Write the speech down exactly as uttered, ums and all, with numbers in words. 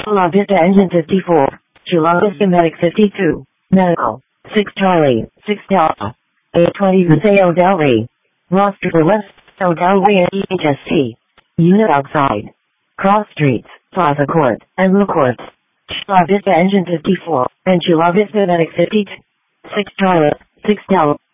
Chula Vista Engine fifty-four, Chula Vista Medic fifty-two, Medical, six Charlie, six Delta, eight twenty Paseo del Rey, roster for West, Paseo del Rey and E H S C, unit outside, cross streets, Plaza Court, and Blue Court, Chula Vista Engine fifty-four, and Chula Vista Medic fifty-two, six Charlie, six Delta.